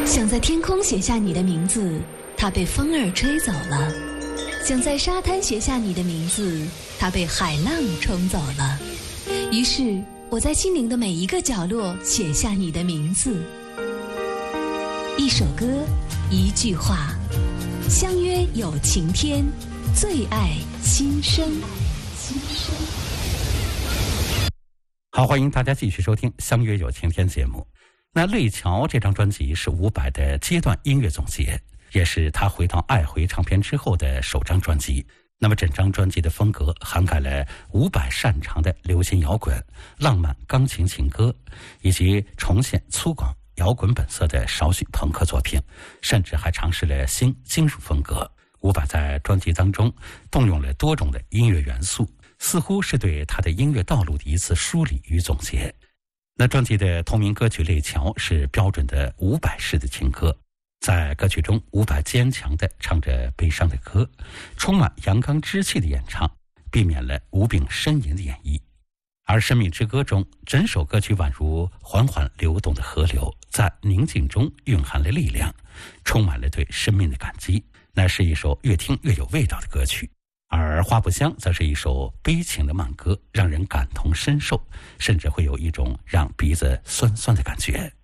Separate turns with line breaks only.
想在天空写下你的名字，它被风儿吹走了；想在沙滩写下你的名字，它被海浪冲走了。于是我在心灵的每一个角落写下你的名字。一首歌，一句话，相约有晴天，最爱心声。
好，欢迎大家继续收听《相约有晴天》节目。那《泪桥》这张专辑是伍佰的阶段音乐总结，也是他回到爱回唱片之后的首张专辑。那么整张专辑的风格涵盖了伍佰擅长的流行摇滚、浪漫钢琴情歌，以及重现粗犷摇滚本色的少许朋克作品，甚至还尝试了新金属风格。伍佰在专辑当中动用了多种的音乐元素，似乎是对他的音乐道路的一次梳理与总结。那专辑的同名歌曲《泪桥》是标准的伍佰式的情歌，在歌曲中，伍佰坚强地唱着悲伤的歌，充满阳刚之气的演唱，避免了无病呻吟的演绎。而《生命之歌》中，整首歌曲宛如缓缓流动的河流，在宁静中蕴含了力量，充满了对生命的感激。那是一首越听越有味道的歌曲。而《花不香》则是一首悲情的慢歌，让人感同身受，甚至会有一种让鼻子酸酸的感觉。